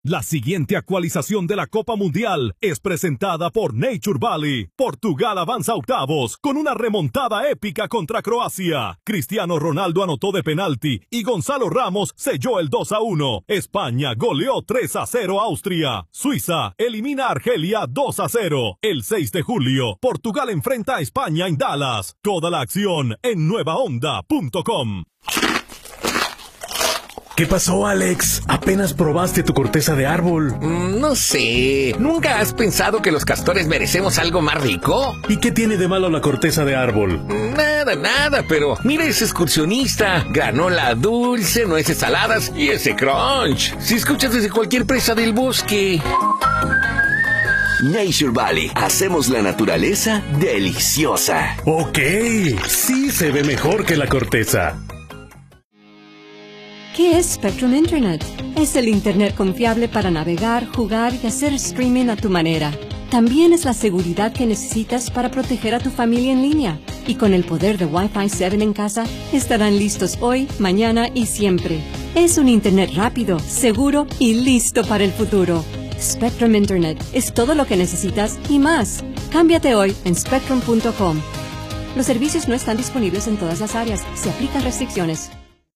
La siguiente actualización de la Copa Mundial es presentada por Nature Valley. Portugal avanza a octavos con una remontada épica contra Croacia. Cristiano Ronaldo anotó de penalti y Gonzalo Ramos selló el 2-1. España goleó 3-0 a Austria. Suiza elimina a Argelia 2-0. El 6 de julio, Portugal enfrenta a España en Dallas. Toda la acción en nuevaonda.com. ¿Qué pasó, Alex? ¿Apenas probaste tu corteza de árbol? No sé. ¿Nunca has pensado que los castores merecemos algo más rico? ¿Y qué tiene de malo la corteza de árbol? Nada, pero mira ese excursionista. Granola dulce, nueces saladas y ese crunch. Si escuchas desde cualquier presa del bosque. Nature Valley. Hacemos la naturaleza deliciosa. Ok, sí se ve mejor que la corteza. ¿Qué es Spectrum Internet? Es el Internet confiable para navegar, jugar y hacer streaming a tu manera. También es la seguridad que necesitas para proteger a tu familia en línea. Y con el poder de Wi-Fi 7 en casa, estarán listos hoy, mañana y siempre. Es un Internet rápido, seguro y listo para el futuro. Spectrum Internet es todo lo que necesitas y más. Cámbiate hoy en spectrum.com. Los servicios no están disponibles en todas las áreas. Se aplican restricciones.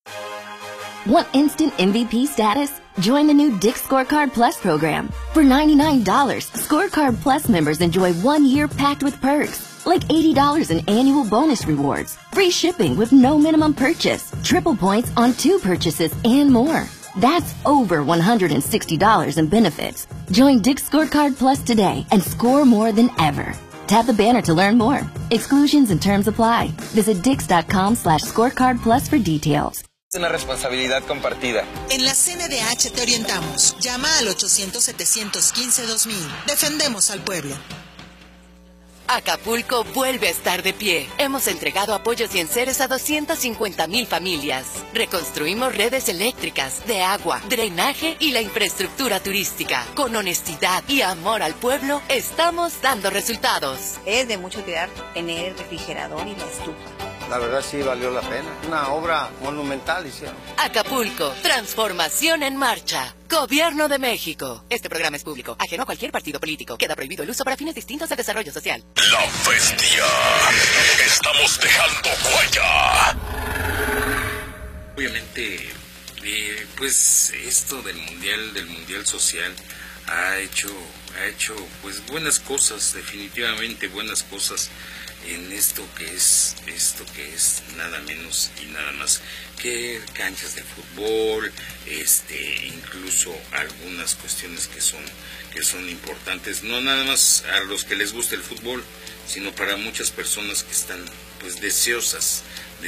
Want instant MVP status? Join the new Dick's Scorecard Plus program. For $99, Scorecard Plus members enjoy 1 year packed with perks, like $80 in annual bonus rewards, free shipping with no minimum purchase, triple points on 2 purchases, and more. That's over $160 in benefits. Join Dick's Scorecard Plus today and score more than ever. Tap the banner to learn more. Exclusions and terms apply. Visit dix.com/scorecard plus for details. Una responsabilidad compartida. En la CNDH te orientamos. Llama al 800-715-2000. Defendemos al pueblo. Acapulco vuelve a estar de pie. Hemos entregado apoyos y enseres a 250,000 familias. Reconstruimos redes eléctricas, de agua, drenaje y la infraestructura turística. Con honestidad y amor al pueblo, estamos dando resultados. Es de mucho cuidar tener el refrigerador y la estufa. La verdad sí valió la pena. Una obra monumental hicieron. Acapulco, transformación en marcha. Gobierno de México. Este programa es público, ajeno a cualquier partido político. Queda prohibido el uso para fines distintos al desarrollo social. La bestia. Estamos dejando huella. Obviamente, pues esto del mundial social ha hecho pues buenas cosas, definitivamente buenas cosas en esto que es nada menos y nada más que canchas de fútbol, incluso algunas cuestiones que son importantes, no nada más a los que les gusta el fútbol, sino para muchas personas que están pues deseosas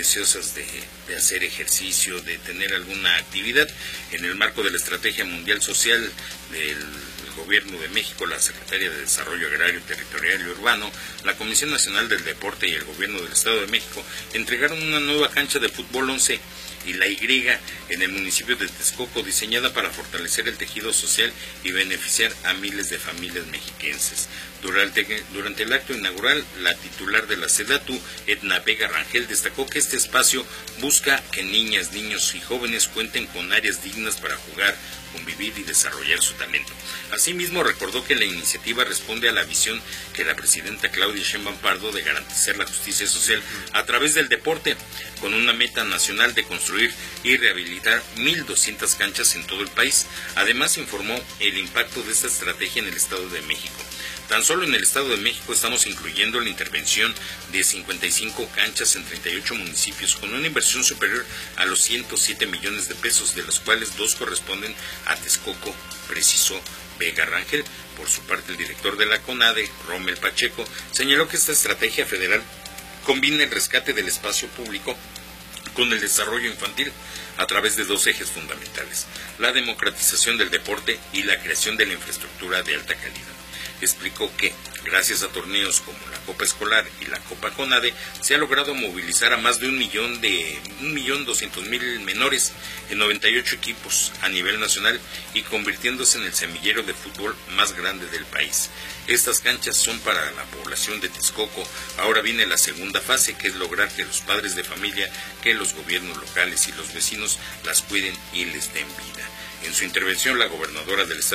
de hacer ejercicio, de tener alguna actividad en el marco de la Estrategia Mundial Social del Gobierno de México, la Secretaría de Desarrollo Agrario, Territorial y Urbano, la Comisión Nacional del Deporte y el Gobierno del Estado de México entregaron una nueva cancha de fútbol 11 y la Y en el municipio de Texcoco, diseñada para fortalecer el tejido social y beneficiar a miles de familias mexiquenses. Durante el acto inaugural, la titular de la SEDATU, Edna Vega Rangel, destacó que este espacio busca que niñas, niños y jóvenes cuenten con áreas dignas para jugar, convivir y desarrollar su talento. Asimismo, recordó que la iniciativa responde a la visión que la presidenta Claudia Sheinbaum Pardo de garantizar la justicia social a través del deporte, con una meta nacional de construir y rehabilitar 1,200 canchas en todo el país. Además, informó el impacto de esta estrategia en el Estado de México. Tan solo en el Estado de México estamos incluyendo la intervención de 55 canchas en 38 municipios con una inversión superior a los 107 millones de pesos, de los cuales 2 corresponden a Texcoco, precisó Vega Rangel. Por su parte, el director de la CONADE, Rommel Pacheco, señaló que esta estrategia federal combina el rescate del espacio público con el desarrollo infantil a través de 2 ejes fundamentales: la democratización del deporte y la creación de la infraestructura de alta calidad. Explicó que, gracias a torneos como la Copa Escolar y la Copa CONADE, se ha logrado movilizar a más de 1,200,000 menores en 98 equipos a nivel nacional y convirtiéndose en el semillero de fútbol más grande del país. Estas canchas son para la población de Texcoco. Ahora viene la segunda fase, que es lograr que los padres de familia, que los gobiernos locales y los vecinos las cuiden y les den vida. En su intervención, la gobernadora del estado